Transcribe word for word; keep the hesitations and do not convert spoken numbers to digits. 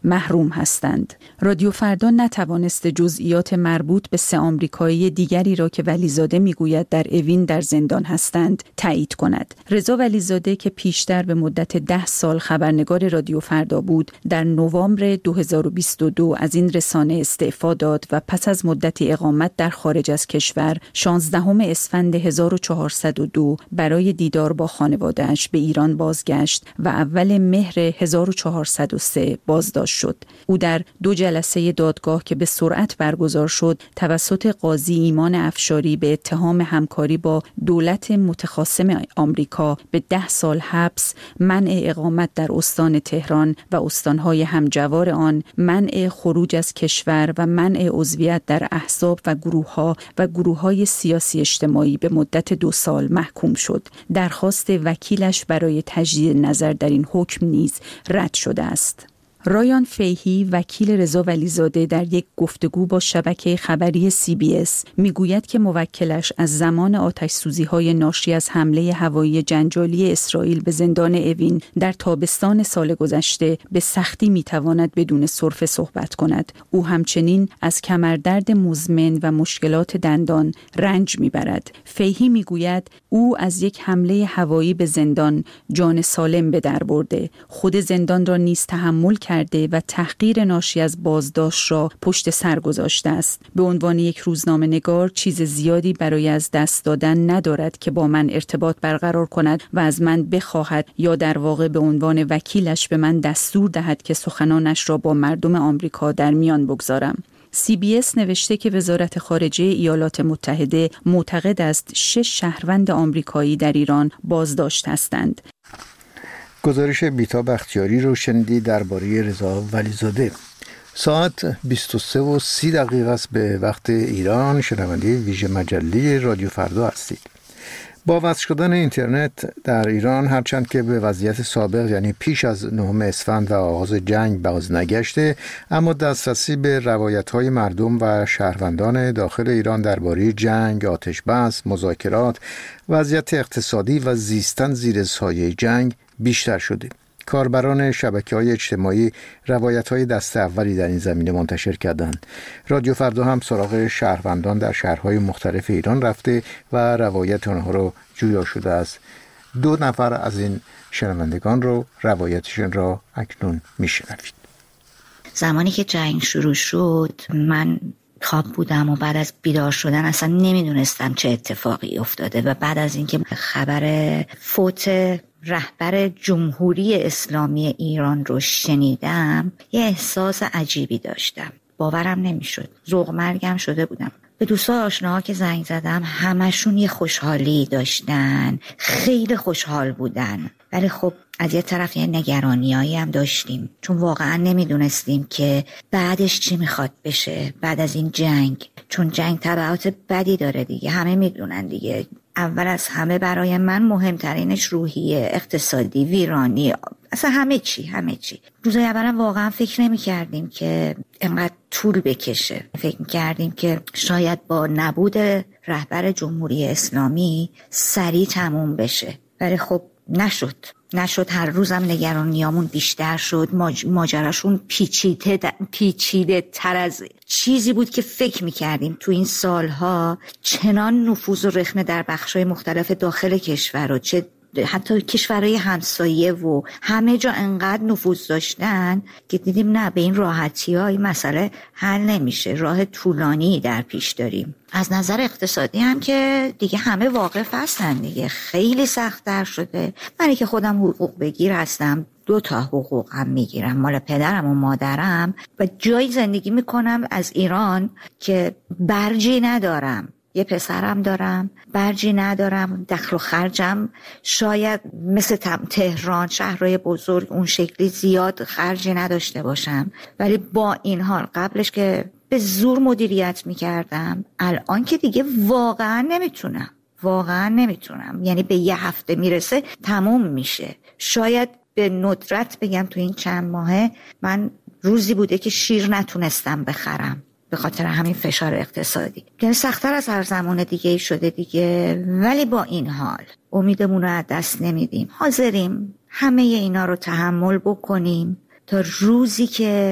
محروم هستند. رادیو فردا نتوانست جزئیات مربوط به سه آمریکایی دیگری را که ولیزاده میگوید در اوین در زندان هستند تایید کند. رضا ولیزاده که پیشتر به مدت ده سال خبرنگار رادیو فردا بود، در نوامبر دو هزار و بیست و دو از این رسانه استعفا داد و پس از مدتی اقامت در خارج از کشور شانزدهم اسفند هزار و چهارصد و دو برای دیدار با خانواده‌اش به ایران بازگشت و اول مهر هزار و چهارصد و سه بازداشت شد. او در دو جلسه دادگاه که به سرعت برگزار شد توسط قاضی ایمان افشاری به اتهام همکاری با دولت متخاصم آمریکا به ده سال حبس، منع اقامت در استان تهران و استانهای همجوار آن، منع خروج از کشور و منع عضویت در احزاب و گروه‌ها و گروه‌های سیاسی اجتماعی به مدت دو سال محکوم شد. درخواست وکیلش برای تجدید نظر در این حکم نیز رد شده است. رایان فیهی وکیل رضا ولیزاده در یک گفتگو با شبکه خبری سی بی اس میگوید که موکلش از زمان آتش‌سوزی‌های ناشی از حمله هوایی جنجالی اسرائیل به زندان اوین در تابستان سال گذشته به سختی میتواند بدون سرفه صحبت کند. او همچنین از کمردرد مزمن و مشکلات دندان رنج میبرد. فیهی میگوید او از یک حمله هوایی به زندان جان سالم به در برده، خود زندان را نیز تحمل کرده و تحقیر ناشی از بازداشت را پشت سر گذاشته است. به عنوان یک روزنامه‌نگار چیز زیادی برای از دست دادن ندارد که با من ارتباط برقرار کند و از من بخواهد یا در واقع به عنوان وکیلش به من دستور دهد که سخنانش را با مردم آمریکا در میان بگذارم. سی بی اس نوشته که وزارت خارجه ایالات متحده معتقد است شش شهروند آمریکایی در ایران بازداشت هستند. گزارش بیتا بختیاری رو شنیدی درباره رضا ولیزاده. ساعت بیست و سه و سی دقیقه است به وقت ایران. شنونده ویژه مجله رادیو فردا هستید. با وصل شدن اینترنت در ایران، هرچند که به وضعیت سابق یعنی پیش از نهم اسفند و آغاز جنگ باز نگشته، اما دسترسی به روایت‌های مردم و شهروندان داخل ایران درباره جنگ، آتش بس، مذاکرات، وضعیت اقتصادی و زیستن زیر سایه جنگ بیشتر شده. کاربران شبکه‌های اجتماعی روایت‌های دست اولی در این زمینه منتشر کردند. رادیو فردا هم سراغ شهروندان در شهرهای مختلف ایران رفته و روایت آنها رو جویا شده است. دو نفر از این شنوندگان رو روایتشون را اکنون میشنوید. زمانی که جنگ شروع شد من خواب بودم و بعد از بیدار شدن اصلا نمیدونستم چه اتفاقی افتاده و بعد از اینکه خبر فوت رهبر جمهوری اسلامی ایران رو شنیدم یه احساس عجیبی داشتم. باورم نمیشد. ذوق مرگم شده بودم. به دوستا آشناها که زنگ زدم همشون یه خوشحالی داشتن، خیلی خوشحال بودن، ولی خب از یه طرف یه نگرانیایی هم داشتیم، چون واقعا نمیدونستیم که بعدش چی میخواد بشه بعد از این جنگ، چون جنگ تبعات بدی داره دیگه، همه میدونن دیگه. اول از همه برای من مهمترینش روحیه، اقتصادی، ویرانی، اصلا همه چی همه چی. روزای اولم واقعا فکر نمی کردیم که اینقدر طول بکشه. فکر می کردیم که شاید با نبود رهبر جمهوری اسلامی سریع تموم بشه، ولی خب نشد نشد هر روزم نگرانیامون بیشتر شد. ماج... ماجراشون پیچیده د... پیچیده تر از چیزی بود که فکر میکردیم. تو این سالها چنان نفوذ و رخنه در بخشای مختلف داخل کشور و چه حتی کشورهای همسایه و همه جا انقدر نفوذ داشتن که دیدیم نه، به این راحتی ها این مسئله حل نمیشه، راه طولانی در پیش داریم. از نظر اقتصادی هم که دیگه همه واقف هستن دیگه، خیلی سخت‌تر شده. من که خودم حقوق بگیر هستم، دو تا حقوق هم میگیرم، مال پدرم و مادرم، و جایی زندگی میکنم از ایران که برجی ندارم. یه پسرم دارم، برجی ندارم، دخل و خرجم شاید مثل تهران شهرهای بزرگ اون شکلی زیاد خرجی نداشته باشم، ولی با این حال قبلش که به زور مدیریت میکردم، الان که دیگه واقعا نمیتونم واقعا نمیتونم یعنی به یه هفته میرسه تموم میشه. شاید به ندرت بگم تو این چند ماهه من روزی بوده که شیر نتونستم بخرم به خاطر همین فشار اقتصادی. یعنی سخت‌تر از هر زمان دیگه شده دیگه، ولی با این حال امیدمون رو از دست نمیدیم. حاضریم همه اینا رو تحمل بکنیم تا روزی که